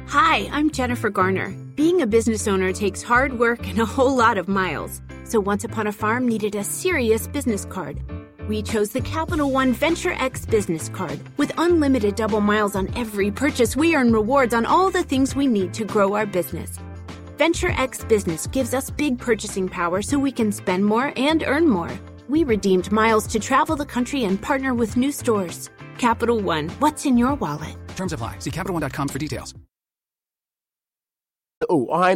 Hi, I'm Jennifer Garner. Being a business owner takes hard work and a whole lot of miles. So Once Upon a Farm needed a serious business card. We chose the Capital One Venture X business card. With unlimited double miles on every purchase, we earn rewards on all the things we need to grow our business. Venture X Business gives us big purchasing power so we can spend more and earn more. We redeemed miles to travel the country and partner with new stores. Capital One, what's in your wallet? Terms apply. See CapitalOne.com for details. I'm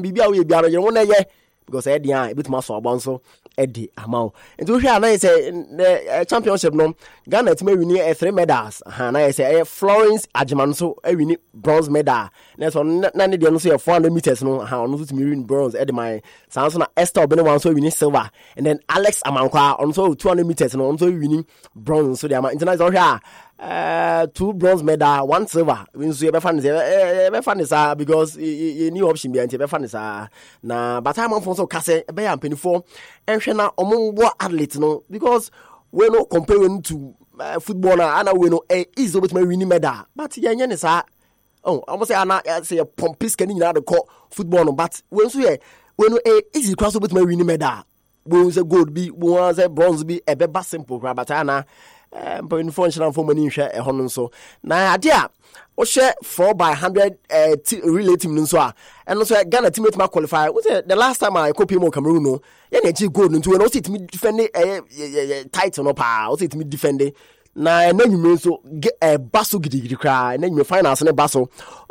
because Eddie, a bit more so bonso, Eddie Amau. And to hear, I say, the championship, no, Ghana to me, we need 3 medals. And I say, Florence Ajimanso, we need bronze medal. That's on 90 days, 400 meters, no, how on to me bronze, Eddie, my Samson Esther Benawan, so we need silver. And then Alex Amankwa, also 200 meters, and also we need bronze. So they are international here. 2 bronze medal, 1 silver. We see be fun because you new option behind be fun na but I'm on so kase be am penifo enhwe na omwo athlete no because we no comparing to football na ana we no is obet my winning medal but yenye ne sa almost say ana say pompis kan nyina de call football no but we so here we no easy cross obet my winning medal we say gold be we say bronze be e be simple but ana point functional for money share a honor so na idea o share 4x100 relay team so and also Ghana team to qualify was the last time I copy more Cameroon no ya na gold into and also to defend title no pa also to defend na you so get a basso gidi cry and then you finance na basso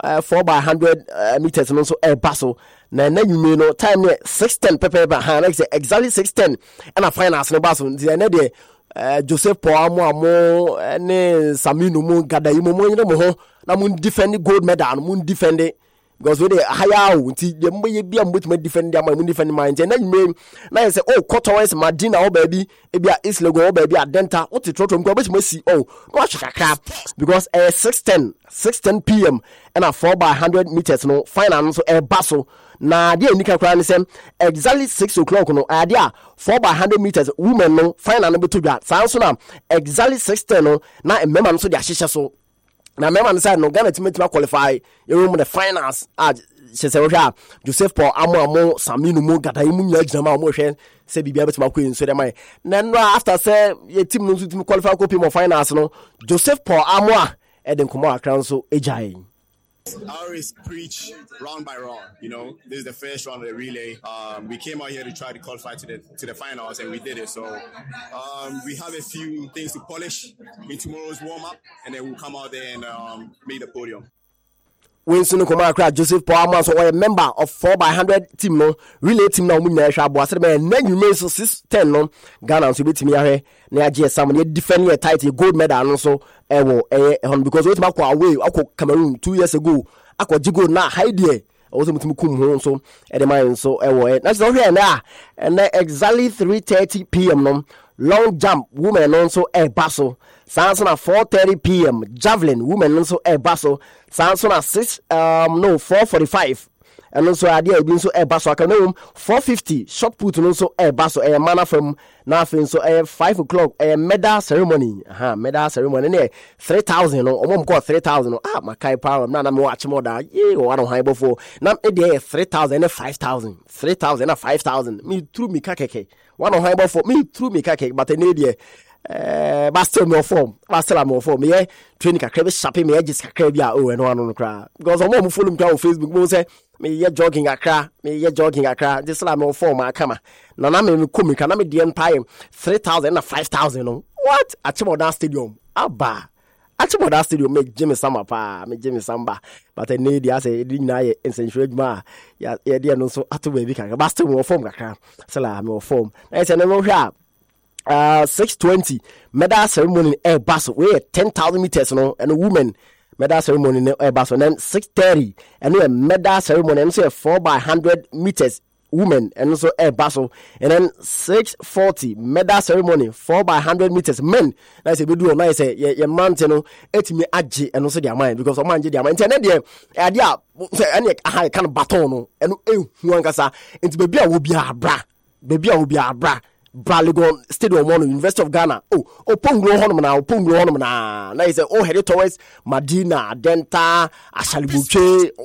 4x100 meters and also a basso na you no time 6:10 pepe like say exactly 6:10 and a finance na basso the Joseph Poamo ne Saminu mu Gadayi mu nyine mo ho na mu defend gold medal mu defend because we dey higher nti de mo ye bia mo to defend am mu defend mind na you na say Cotowes Madina o baby e bia Islego o baby Adenta o ti trotro mko be si no kakra because 6:10 p.m. and a 4x100 meters no final so basso na dia nika kra ne sem exactly 6 o'clock no adia 4x100 meters women no final no beto dwa san so na exactly 6:10 no na memma no so dia hyehyɛ so na memma no say no Ghana team qualify you the finals she say we Joseph Paul amo Saminu mu Gadayi mu nya gyina ma mo hwɛ say bibia betima ko so dem na no after say your team no team qualify ko pay mo finals no Joseph Paul amo eden komo akran so ejai I always preach round by round, you know. This is the first round of the relay. We came out here to try to qualify to the finals, and we did it. So we have a few things to polish in tomorrow's warm-up, and then we'll come out there and make the podium. Winston Komakra Joseph Paul so a member of 4x100 team no relay team na munna hwa abo ase be na nwume so 6:10 no Ghana so betimi ahwe na age exam na defend your title gold medal no so ewo because we makwa away akọ Cameroon 2 years ago akọ jigo na hide there also mutimi kum ho so e de man so ewo na so hwe na and exactly 3:30 p.m. no long jump women also basso Samson at 4:30 p.m. javelin women also basso Samson at 4:45 and also idea being so basso can 4:50 shot put also basso a manner from nothing so 5 o'clock medal ceremony medal ceremony ne 3,000 no omom ko 3,000 makai power na me watch more da one on high before na e dey 3,000 and 5,000 3,000 and 5,000 me through me kakeke one on high before me through me kakeke but e dey Bastel me form me training kakra be shape me just kakra bia no anu kra because omom follow me on Facebook mo say me ye jogging akra just like me form akama na me komika na me dey pay 3,000 and 5,000 no what Achimoda stadium aba Achimoda stadium me Jimmy Samba but I need ya say di na ye essential ma ya dey no so ato baby kakra Bastel me form kakra so la me form na say no hwa 6:20 medal ceremony basso we 10,000 meters no and women medal ceremony in basso and then 6:30 and a medal ceremony and so 4x100 meters women and also basso and then 6:40 medal ceremony 4x100 meters men that's a do nice your man no etimi age and also their mind because man their mind and there idea any kind of baton no and hu ankasa into baby a wo bia bra Braligon Stadium One University of Ghana. Oponglo honum na. Na is headed towards Madina, Denta, Ashalibuche,